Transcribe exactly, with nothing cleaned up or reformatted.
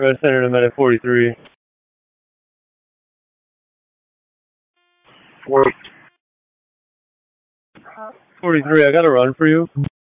Red Center to minute forty-three. Forty. forty-three, I got a run for you.